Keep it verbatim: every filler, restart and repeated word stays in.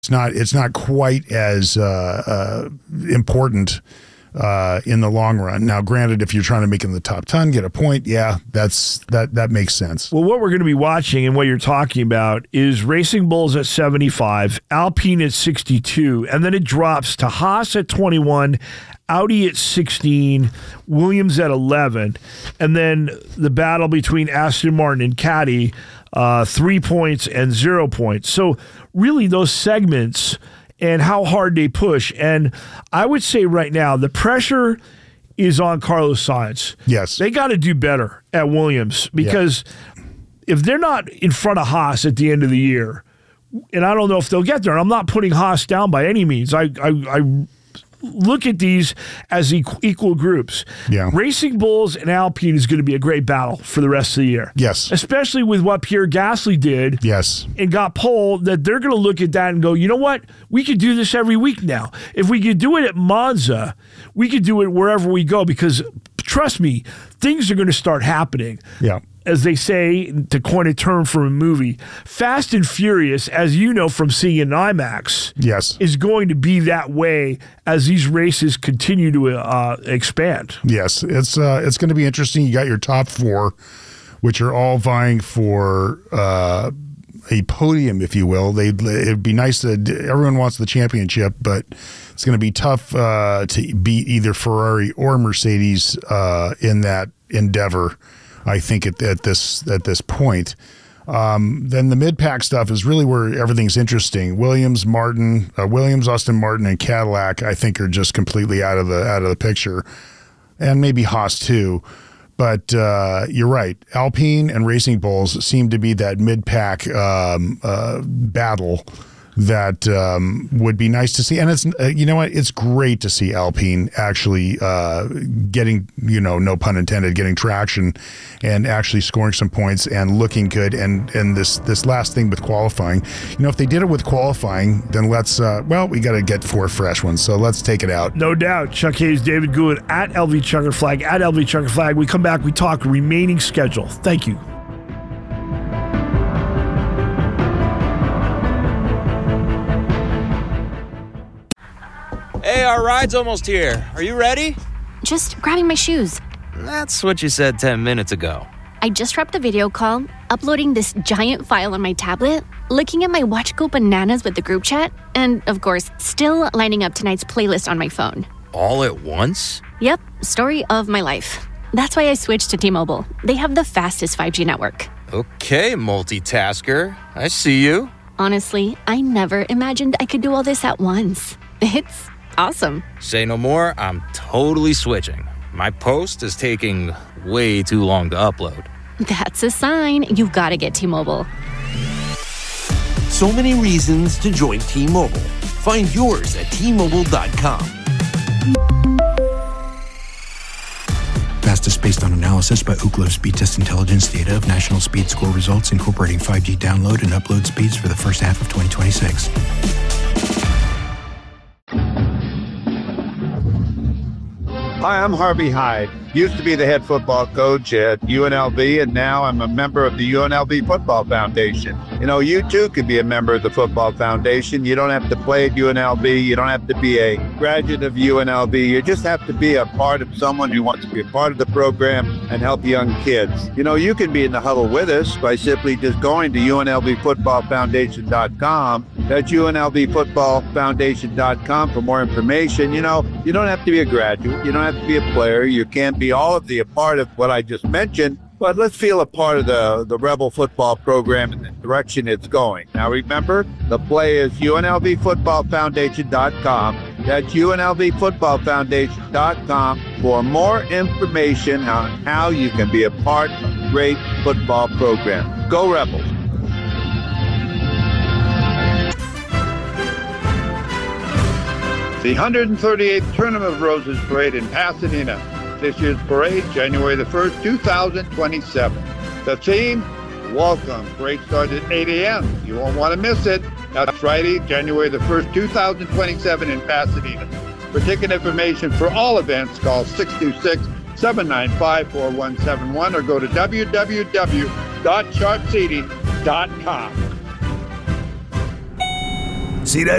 It's not it's not quite as uh, uh, important uh, in the long run. Now, granted, if you're trying to make it in the top ten, get a point, yeah, that's that that makes sense. Well, what we're going to be watching and what you're talking about is Racing Bulls at seventy-five, Alpine at sixty-two, and then it drops to Haas at twenty-one, Audi at sixteen, Williams at eleven, and then the battle between Aston Martin and Caddy, uh, three points and zero points. So really those segments and how hard they push. And I would say right now the pressure is on Carlos Sainz. Yes. They got to do better at Williams because yeah. if they're not in front of Haas at the end of the year, and I don't know if they'll get there, and I'm not putting Haas down by any means. I I, I look at these as equal, equal groups. Yeah. Racing Bulls and Alpine is going to be a great battle for the rest of the year. Yes. Especially with what Pierre Gasly did. Yes. And got pole, that they're going to look at that and go, you know what? We could do this every week now. If we could do it at Monza, we could do it wherever we go because, trust me, things are going to start happening. Yeah. As they say, to coin a term from a movie, Fast and Furious, as you know from seeing it in IMAX, yes, is going to be that way as these races continue to uh, expand. Yes, it's uh, it's going to be interesting. You got your top four, which are all vying for uh, a podium, if you will. They it'd be nice that everyone wants the championship, but it's going to be tough uh, to beat either Ferrari or Mercedes uh, in that endeavor. I think at, at this at this point. Um, then the mid-pack stuff is really where everything's interesting. Williams, Martin, uh, Williams, Aston Martin, and Cadillac, I think, are just completely out of the out of the picture, and maybe Haas too. But uh, you're right. Alpine and Racing Bulls seem to be that mid-pack um, uh, battle that um, would be nice to see. And it's, uh, you know what, it's great to see Alpine actually uh, getting, you know, no pun intended, getting traction and actually scoring some points and looking good. And and this this last thing with qualifying, you know, if they did it with qualifying, then let's, uh, well, we got to get four fresh ones. So let's take it out. No doubt. Chuck Hayes, David Gould at L V Checker Flag, at L V Checker Flag. We come back, we talk remaining schedule. Thank you. Hey, our ride's almost here. Are you ready? Just grabbing my shoes. That's what you said ten minutes ago. I just wrapped a video call, uploading this giant file on my tablet, looking at my watch go bananas with the group chat, and, of course, still lining up tonight's playlist on my phone. All at once? Yep, story of my life. That's why I switched to T-Mobile. They have the fastest five G network. Okay, multitasker. I see you. Honestly, I never imagined I could do all this at once. It's awesome. Say no more, I'm totally switching. My post is taking way too long to upload. That's a sign you've got to get T-Mobile. So many reasons to join T-Mobile. Find yours at T Mobile dot com. Fastest based on analysis by Ookla Speed Test Intelligence data of national speed score results incorporating five G download and upload speeds for the first half of twenty twenty-six. Hi, I'm Harvey Hyde. Used to be the head football coach at U N L V, and now I'm a member of the U N L V Football Foundation. You know, you too could be a member of the Football Foundation. You don't have to play at U N L V. You don't have to be a graduate of U N L V. You just have to be a part of someone who wants to be a part of the program and help young kids. You know, you can be in the huddle with us by simply just going to U N L V football foundation dot com. That's U N L V football foundation dot com for more information. You know, you don't have to be a graduate. You don't have to be a player. You can't be all of the a part of what I just mentioned, but let's feel a part of the, the Rebel football program and the direction it's going. Now remember, the play is U N L V football foundation dot com. That's U N L V football foundation dot com for more information on how you can be a part of a great football program. Go Rebels! The one hundred thirty-eighth Tournament of Roses Parade in Pasadena. This year's parade, January the first, two thousand twenty-seven. The theme, welcome. Parade starts at eight a.m. You won't want to miss it. That's Friday, January the first, two thousand twenty-seven in Pasadena. For ticket information for all events, call six two six, seven nine five, four one seven one or go to w w w dot sharp seating dot com. See that